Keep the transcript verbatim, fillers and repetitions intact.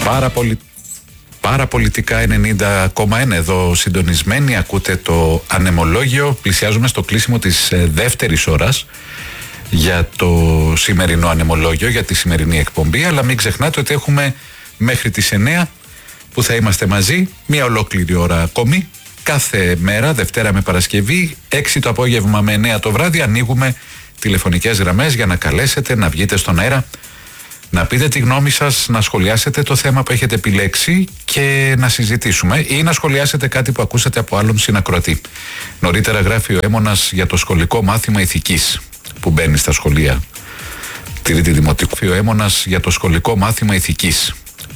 Πάρα πολύ. Παραπολιτικά ενενήντα κόμμα ένα εδώ συντονισμένοι, ακούτε το ανεμολόγιο. Πλησιάζουμε στο κλείσιμο της ε, δεύτερης ώρας για το σημερινό ανεμολόγιο, για τη σημερινή εκπομπή, αλλά μην ξεχνάτε ότι έχουμε μέχρι τις εννέα που θα είμαστε μαζί, μία ολόκληρη ώρα ακόμη, κάθε μέρα, Δευτέρα με Παρασκευή, έξι το απόγευμα με εννέα το βράδυ, ανοίγουμε τηλεφωνικές γραμμές για να καλέσετε, να βγείτε στον αέρα, να πείτε τη γνώμη σας, να σχολιάσετε το θέμα που έχετε επιλέξει και να συζητήσουμε, ή να σχολιάσετε κάτι που ακούσατε από άλλον συνακροατή. Νωρίτερα γράφει ο Έμονας για το σχολικό μάθημα ηθικής που μπαίνει στα σχολεία. Τρίτη Δημοτικού. Ο Έμονας για το σχολικό μάθημα ηθικής